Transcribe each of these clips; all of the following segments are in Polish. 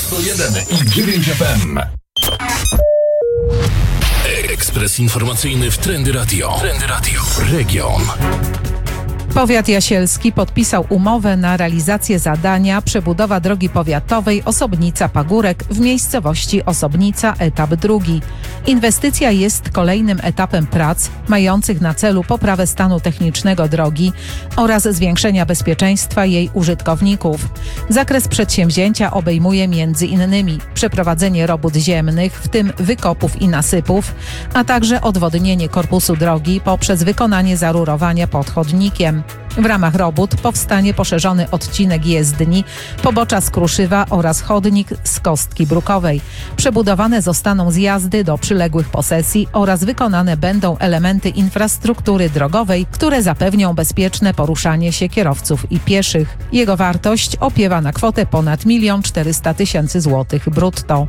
101 i 9 FM. Ekspres informacyjny w Trendy Radio. Trendy Radio. Region. Powiat jasielski podpisał umowę na realizację zadania przebudowa drogi powiatowej Osobnica-Pagórek w miejscowości Osobnica, etap 2. Inwestycja jest kolejnym etapem prac mających na celu poprawę stanu technicznego drogi oraz zwiększenia bezpieczeństwa jej użytkowników. Zakres przedsięwzięcia obejmuje m.in. przeprowadzenie robót ziemnych, w tym wykopów i nasypów, a także odwodnienie korpusu drogi poprzez wykonanie zarurowania pod chodnikiem. W ramach robót powstanie poszerzony odcinek jezdni, pobocza z Kruszywa oraz chodnik z Kostki Brukowej. Przebudowane zostaną zjazdy do przyległych posesji oraz wykonane będą elementy infrastruktury drogowej, które zapewnią bezpieczne poruszanie się kierowców i pieszych. Jego wartość opiewa na kwotę ponad 1 400 000 złotych brutto.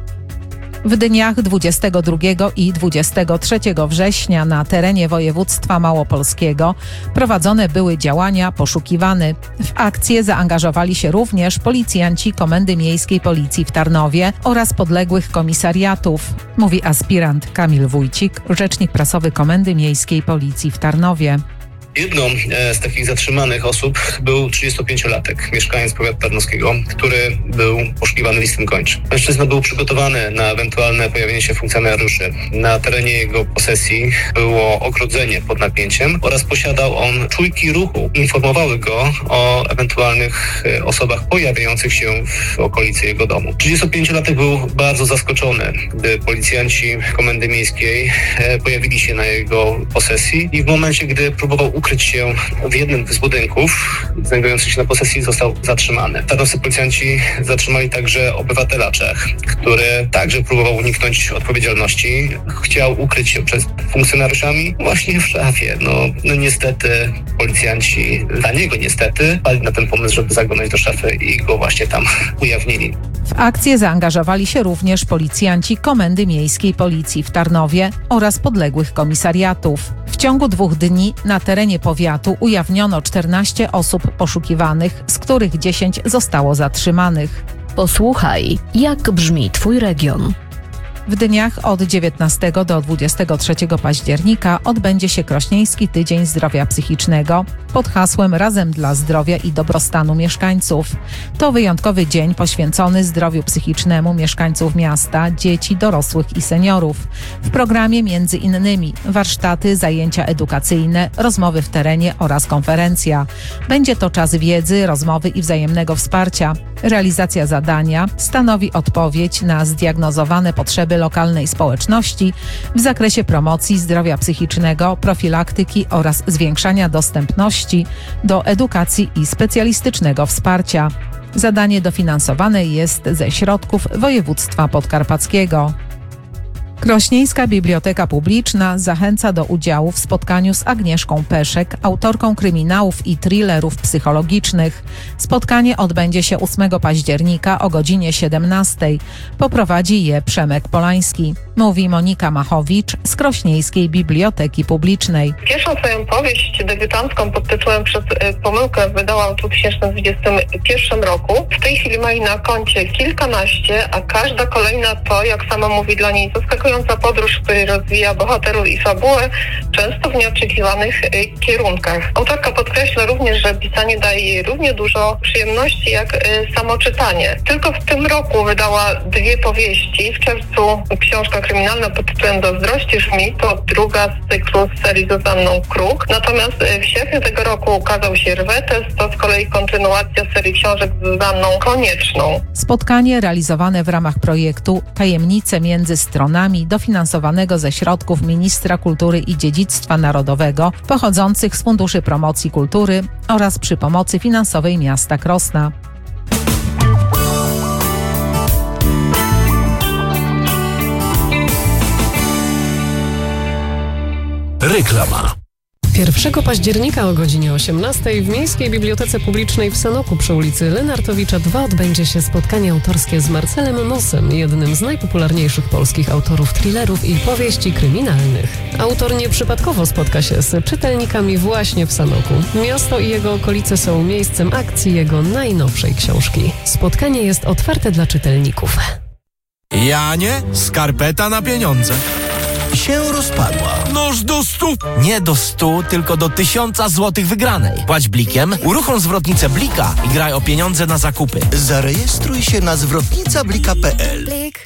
W dniach 22 i 23 września na terenie województwa małopolskiego prowadzone były działania poszukiwany. W akcję zaangażowali się również policjanci Komendy Miejskiej Policji w Tarnowie oraz podległych komisariatów, mówi aspirant Kamil Wójcik, rzecznik prasowy Komendy Miejskiej Policji w Tarnowie. Jedną z takich zatrzymanych osób był 35-latek, mieszkaniec powiatu tarnowskiego, który był poszukiwany listem gończym. Mężczyzna był przygotowany na ewentualne pojawienie się funkcjonariuszy. Na terenie jego posesji było ogrodzenie pod napięciem oraz posiadał on czujki ruchu. Informowały go o ewentualnych osobach pojawiających się w okolicy jego domu. 35-latek był bardzo zaskoczony, gdy policjanci Komendy Miejskiej pojawili się na jego posesji i w momencie, gdy próbował ukryć się w jednym z budynków znajdujących się na posesji, został zatrzymany. Tarnowscy policjanci zatrzymali także obywatela Czech, który także próbował uniknąć odpowiedzialności. Chciał ukryć się przed funkcjonariuszami właśnie w szafie. No niestety policjanci, dla niego niestety, padli na ten pomysł, żeby zaglądać do szafy i go właśnie tam ujawnili. W akcję zaangażowali się również policjanci Komendy Miejskiej Policji w Tarnowie oraz podległych komisariatów. W ciągu 2 dni na terenie powiatu ujawniono 14 osób poszukiwanych, z których 10 zostało zatrzymanych. Posłuchaj, jak brzmi Twój region. W dniach od 19 do 23 października odbędzie się Krośnieński Tydzień Zdrowia Psychicznego pod hasłem Razem dla zdrowia i dobrostanu mieszkańców. To wyjątkowy dzień poświęcony zdrowiu psychicznemu mieszkańców miasta, dzieci, dorosłych i seniorów. W programie m.in. warsztaty, zajęcia edukacyjne, rozmowy w terenie oraz konferencja. Będzie to czas wiedzy, rozmowy i wzajemnego wsparcia. Realizacja zadania stanowi odpowiedź na zdiagnozowane potrzeby lokalnej społeczności w zakresie promocji zdrowia psychicznego, profilaktyki oraz zwiększania dostępności do edukacji i specjalistycznego wsparcia. Zadanie dofinansowane jest ze środków województwa podkarpackiego. Krośnieńska Biblioteka Publiczna zachęca do udziału w spotkaniu z Agnieszką Peszek, autorką kryminałów i thrillerów psychologicznych. Spotkanie odbędzie się 8 października o godzinie 17. Poprowadzi je Przemek Polański. Mówi Monika Machowicz z Krośnieńskiej Biblioteki Publicznej. Pierwszą swoją powieść debiutancką pod tytułem Przez pomyłkę wydałam w 2021 roku. W tej chwili ma jej na koncie kilkanaście, a każda kolejna to, jak sama mówi, dla niej zaskakująca podróż, w której rozwija bohaterów i fabułę, często w nieoczekiwanych kierunkach. Autorka podkreśla również, że pisanie daje jej równie dużo przyjemności jak samo czytanie. Tylko w tym roku wydała 2 powieści. W czerwcu książka kryminalna pod tytułem Zazdrościsz mi, to druga z cyklu z serii z Zuzanną Kruk. Natomiast w sierpniu tego roku ukazał się Rwetes, to z kolei kontynuacja serii książek z Zuzanną Konieczną. Spotkanie realizowane w ramach projektu Tajemnice między stronami, dofinansowanego ze środków Ministra Kultury i Dziedzictwa Narodowego pochodzących z Funduszy Promocji Kultury oraz przy pomocy finansowej miasta Krosna. Reklama. 1 października o godzinie 18 w Miejskiej Bibliotece Publicznej w Sanoku przy ulicy Lenartowicza 2 odbędzie się spotkanie autorskie z Marcelem Mossem, jednym z najpopularniejszych polskich autorów thrillerów i powieści kryminalnych. Autor nieprzypadkowo spotka się z czytelnikami właśnie w Sanoku. Miasto i jego okolice są miejscem akcji jego najnowszej książki. Spotkanie jest otwarte dla czytelników. Janie, skarpeta na pieniądze. Się rozpadła. Noż do 100. Nie do 100, tylko do 1000 złotych wygranej. Płać blikiem, uruchom zwrotnicę Blika i graj o pieniądze na zakupy. Zarejestruj się na zwrotnicablika.pl.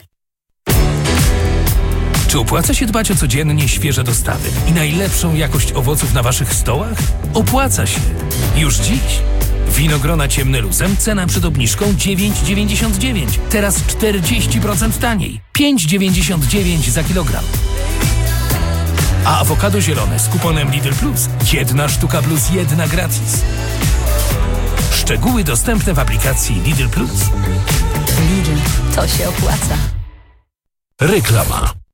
Czy opłaca się dbać o codziennie świeże dostawy i najlepszą jakość owoców na waszych stołach? Opłaca się. Już dziś. Winogrona ciemne luzem, cena przed obniżką 9,99. Teraz 40% taniej. 5,99 za kilogram. A awokado zielone z kuponem Lidl Plus. 1 sztuka plus 1 gratis. Szczegóły dostępne w aplikacji Lidl Plus. Lidl, to się opłaca. Reklama.